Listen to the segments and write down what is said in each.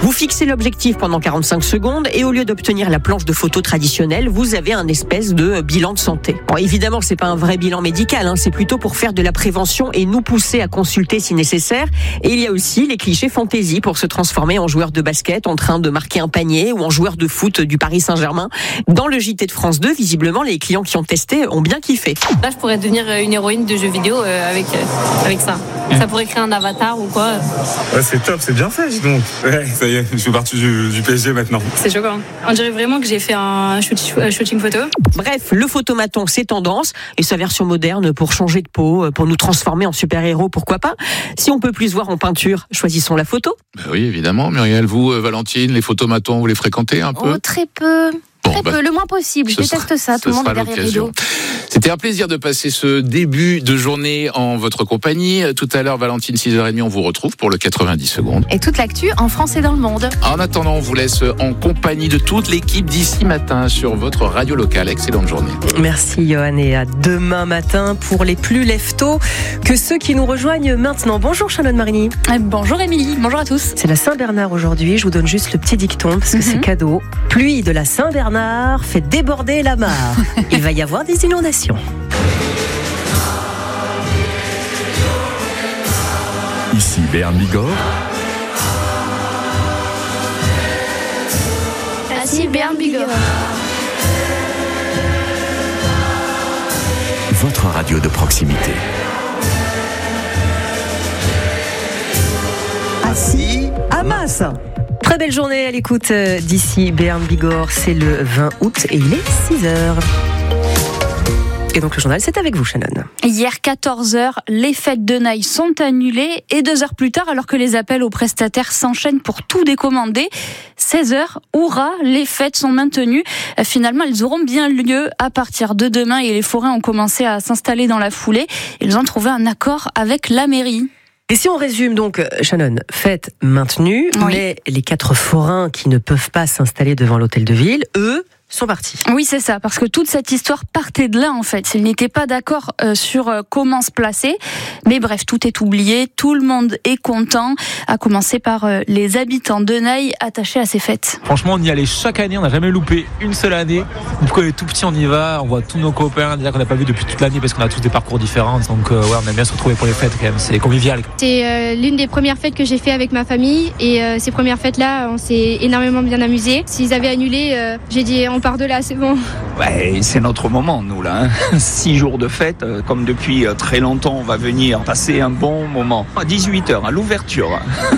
Vous fixez l'objectif pendant 45 secondes et au lieu d'obtenir la planche de photo traditionnelle, vous avez un espèce de bilan de santé. Bon, évidemment, c'est pas un vrai bilan médical, c'est plutôt pour faire de la prévention et nous pousser à consulter si nécessaire. Et il y a aussi les clichés fantaisie pour se transformer en joueur de basket en train de marquer un panier ou en joueur de foot du Paris Saint-Germain. Dans le JT de France 2, visiblement, les clients qui ont testé ont bien kiffé. Là, je pourrais devenir une héroïne de jeux vidéo avec ça. Ça pourrait créer un avatar ou quoi. Ouais, c'est top, c'est bien fait, dis donc. Ouais, ça y est, je suis parti du PSG maintenant. C'est choquant. On dirait vraiment que j'ai fait un shooting photo. Bref, le photomaton, c'est tendance. Et sa version moderne pour changer de peau, pour nous transformer en super-héros, pourquoi pas. Si on peut plus se voir en peinture, choisissons la photo. Oui, évidemment, Muriel. Vous, Valentine, les photomatons, vous les fréquentez un peu ? Très peu. Très peu, le moins possible. Je déteste ça, tout le monde est derrière les rideaux. C'était un plaisir de passer ce début de journée en votre compagnie. Tout à l'heure, Valentine, 6h30, on vous retrouve pour le 90 secondes. Et toute l'actu en France et dans le monde. En attendant, on vous laisse en compagnie de toute l'équipe d'ici matin sur votre radio locale. Excellente journée. Merci Johan et à demain matin pour les plus lève-tôt que ceux qui nous rejoignent maintenant. Bonjour Shannon Marini. Bonjour Émilie, bonjour à tous. C'est la Saint-Bernard aujourd'hui, je vous donne juste le petit dicton parce que c'est cadeau. Pluie de la Saint-Bernard fait déborder la mare. Il va y avoir des inondations. Ici Béarn Bigorre. Ici Béarn Bigorre. Votre radio de proximité. Assis à Masse. Très belle journée à l'écoute d'ici Béarn Bigorre. C'est le 20 août et il est 6h. Et donc le journal, c'est avec vous, Shannon. Hier, 14h, les fêtes de Naï sont annulées. Et 2 heures plus tard, alors que les appels aux prestataires s'enchaînent pour tout décommander, 16h, hurrah, les fêtes sont maintenues. Finalement, elles auront bien lieu à partir de demain et les forains ont commencé à s'installer dans la foulée. Ils ont trouvé un accord avec la mairie. Et si on résume donc, Shannon, fête maintenue, oui. Mais les 4 forains qui ne peuvent pas s'installer devant l'hôtel de ville, eux, sont partis. Oui, c'est ça, parce que toute cette histoire partait de là, en fait. Ils n'étaient pas d'accord sur comment se placer. Mais bref, tout est oublié, tout le monde est content, à commencer par les habitants de Naï attachés à ces fêtes. Franchement, on y allait chaque année, on n'a jamais loupé une seule année. Depuis qu'on est tout petit, on y va, on voit tous nos copains, déjà qu'on n'a pas vu depuis toute l'année parce qu'on a tous des parcours différents. Donc ouais, on aime bien se retrouver pour les fêtes quand même, c'est convivial. C'est l'une des premières fêtes que j'ai fait avec ma famille et ces premières fêtes-là, on s'est énormément bien amusé. S'ils avaient annulé, j'ai dit on part de là, c'est bon. Ouais, c'est notre moment, nous, là. 6 jours de fête, comme depuis très longtemps, on va venir passer un bon moment. À 18h, à l'ouverture.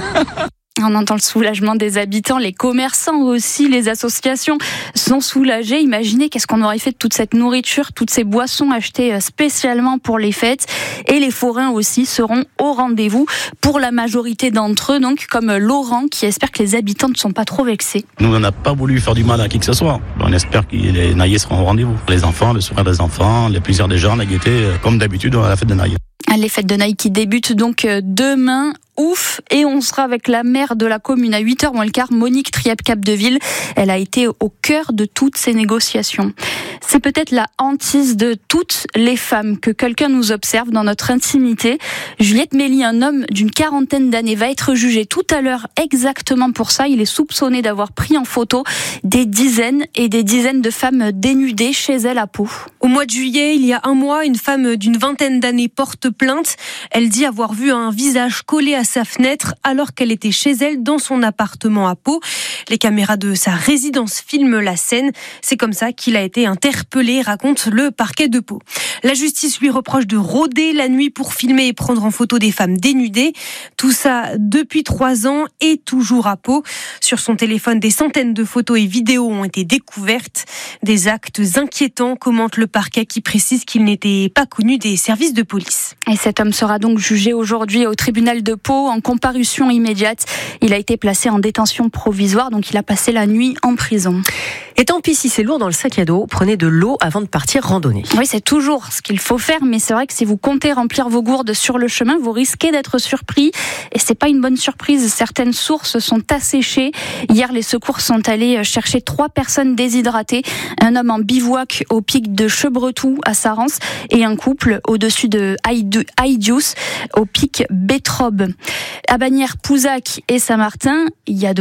On entend le soulagement des habitants, les commerçants aussi, les associations sont soulagés. Imaginez qu'est-ce qu'on aurait fait de toute cette nourriture, toutes ces boissons achetées spécialement pour les fêtes. Et les forains aussi seront au rendez-vous pour la majorité d'entre eux, donc comme Laurent qui espère que les habitants ne sont pas trop vexés. Nous, on n'a pas voulu faire du mal à qui que ce soit. On espère que les Naïais seront au rendez-vous. Les enfants, le sourire des enfants, le plaisir des gens, la gaieté, comme d'habitude à la fête de Naï. Les fêtes de Naï qui débutent donc demain. Ouf, et on sera avec la maire de la commune à 8h moins le quart, Monique Triep-Capdeville. Elle a été au cœur de toutes ces négociations. C'est peut-être la hantise de toutes les femmes que quelqu'un nous observe dans notre intimité. Juliette Méli, un homme d'une 40aine d'années, va être jugé tout à l'heure exactement pour ça. Il est soupçonné d'avoir pris en photo des dizaines et des dizaines de femmes dénudées chez elle à Pau. Au mois de juillet, il y a un mois, une femme d'une 20aine d'années porte plainte. Elle dit avoir vu un visage collé à sa fenêtre alors qu'elle était chez elle dans son appartement à Pau. Les caméras de sa résidence filment la scène. C'est comme ça qu'il a été interpellé, raconte le parquet de Pau. La justice lui reproche de rôder la nuit pour filmer et prendre en photo des femmes dénudées. Tout ça depuis 3 ans et toujours à Pau. Sur son téléphone, des centaines de photos et vidéos ont été découvertes. Des actes inquiétants, commente le parquet qui précise qu'il n'était pas connu des services de police. Et cet homme sera donc jugé aujourd'hui au tribunal de Pau en comparution immédiate. Il a été placé en détention provisoire, donc il a passé la nuit en prison. Et tant pis si c'est lourd dans le sac à dos, prenez de l'eau avant de partir randonner. Oui, c'est toujours ce qu'il faut faire, mais c'est vrai que si vous comptez remplir vos gourdes sur le chemin, vous risquez d'être surpris. Et c'est pas une bonne surprise, certaines sources sont asséchées. Hier, les secours sont allés chercher 3 personnes déshydratées. Un homme en bivouac au pic de Chebretou à Sarance et un couple au-dessus de Haïdius au pic Bétrobe. À Bagnères, Pouzac et Saint-Martin, il y a